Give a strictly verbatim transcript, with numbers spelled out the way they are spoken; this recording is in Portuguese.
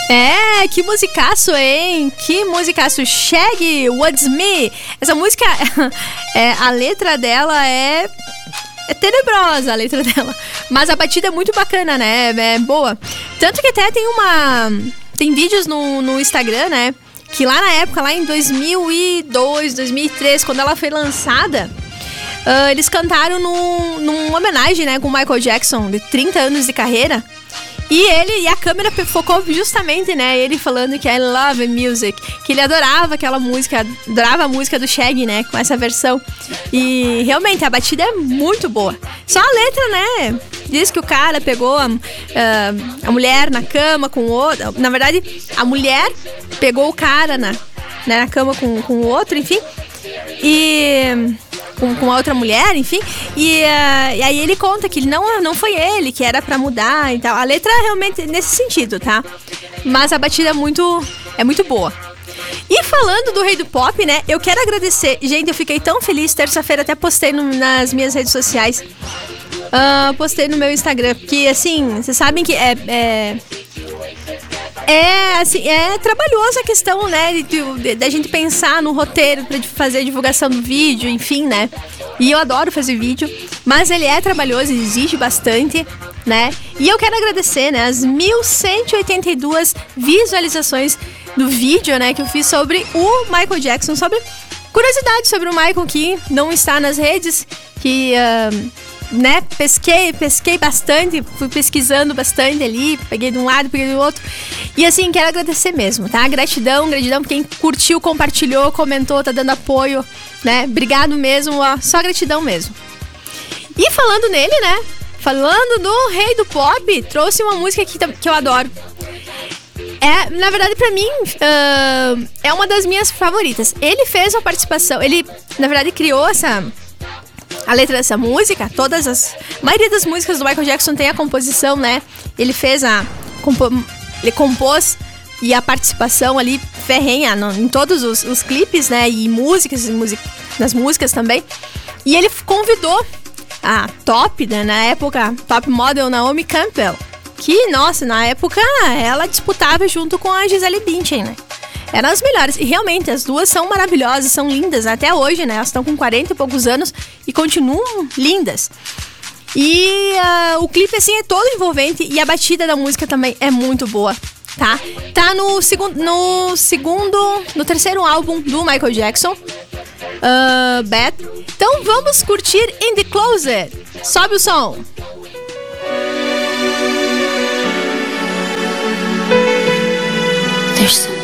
É, que musicaço, hein? Que musicaço. Shaggy, What's Me? Essa música, é, a letra dela é... É tenebrosa a letra dela. Mas a batida é muito bacana, né? É boa. Tanto que até tem uma... Tem vídeos no, no Instagram, né? Que lá na época, lá em dois mil e dois, dois mil e três, quando ela foi lançada... Uh, eles cantaram num, numa homenagem, né? Com o Michael Jackson, de trinta anos de carreira. E ele, e a câmera focou justamente, né? Ele falando que I love music, que ele adorava aquela música, adorava a música do Shaggy, né? Com essa versão. E realmente a batida é muito boa. Só a letra, né? Diz que o cara pegou a, a, a mulher na cama com o outro. Na verdade, a mulher pegou o cara na, né, na cama com, com o outro, enfim. E... Com, com a outra mulher, enfim. E, uh, e aí ele conta que não, não foi ele, que era pra mudar e tal. A letra é realmente nesse sentido, tá? Mas a batida é muito, é muito boa. E falando do Rei do Pop, né? Eu quero agradecer. Gente, eu fiquei tão feliz. Terça-feira até postei no, nas minhas redes sociais. Uh, postei no meu Instagram. Porque, assim, vocês sabem que é... é É, assim, é trabalhoso a questão, né, da gente pensar no roteiro pra fazer a divulgação do vídeo, enfim, né. E eu adoro fazer vídeo, mas ele é trabalhoso, exige bastante, né. E eu quero agradecer, né, as mil cento e oitenta e duas visualizações do vídeo, né, que eu fiz sobre o Michael Jackson, sobre curiosidades sobre o Michael que não está nas redes, que... Uh, né, pesquei, pesquei bastante, fui pesquisando bastante ali, peguei de um lado, peguei do outro. E assim, quero agradecer mesmo, tá? Gratidão, gratidão por quem curtiu, compartilhou, comentou, tá dando apoio, né? Obrigado mesmo, ó, só gratidão mesmo. E falando nele, né? Falando do Rei do Pop, trouxe uma música aqui que eu adoro. É, na verdade, pra mim, uh, é uma das minhas favoritas. Ele fez uma participação, ele, na verdade, criou essa... A letra dessa música, todas as... A maioria das músicas do Michael Jackson tem a composição, né? Ele fez a... Compo, ele compôs e a participação ali ferrenha no, em todos os, os clipes, né? E músicas, e music, nas músicas também. E ele convidou a top, né? Na época, top model Naomi Campbell. Que, nossa, na época ela disputava junto com a Gisele Bündchen, né? Eram as melhores. E realmente, as duas são maravilhosas, são lindas. Até hoje, né? Elas estão com quarenta e poucos anos e continuam lindas. E uh, o clipe, assim, é todo envolvente. E a batida da música também é muito boa, tá? Tá no, segu- no segundo... No terceiro álbum do Michael Jackson. Uh, Bad. Então, vamos curtir In The Closet. Sobe o som. There's